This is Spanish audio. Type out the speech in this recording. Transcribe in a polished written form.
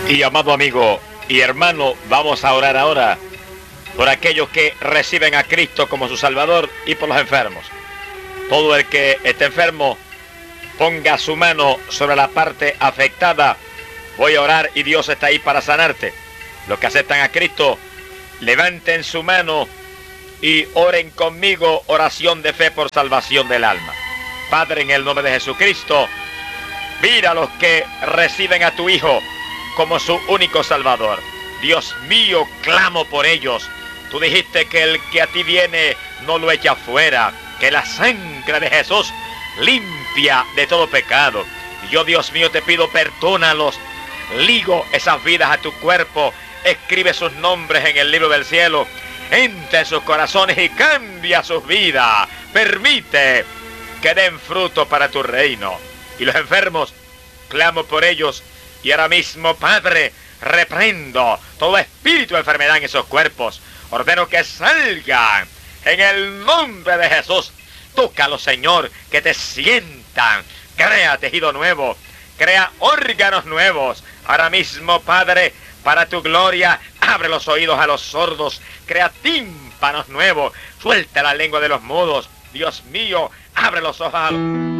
Y amado amigo y hermano, vamos a orar ahora por aquellos que reciben a Cristo como su Salvador y por los enfermos. Todo el que esté enfermo, ponga su mano sobre la parte afectada. Voy a orar y Dios está ahí para sanarte. Los que aceptan a Cristo, levanten su mano y oren conmigo oración de fe por salvación del alma. Padre, en el nombre de Jesucristo, mira a los que reciben a tu Hijo como su único Salvador. Dios mío, clamo por ellos. Tú dijiste que el que a ti viene no lo echa fuera, que la sangre de Jesús limpia de todo pecado. Y yo, Dios mío, te pido perdónalos. Ligo esas vidas a tu cuerpo. Escribe sus nombres en el libro del cielo. Entra en sus corazones y cambia sus vidas. Permite que den fruto para tu reino. Y los enfermos, clamo por ellos. Y ahora mismo, Padre, reprendo todo espíritu de enfermedad en esos cuerpos. Ordeno que salgan en el nombre de Jesús. Tócalos, Señor, que te sientan. Crea tejido nuevo. Crea órganos nuevos. Ahora mismo, Padre, para tu gloria, abre los oídos a los sordos. Crea tímpanos nuevos. Suelta la lengua de los mudos. Dios mío, abre los ojos a los...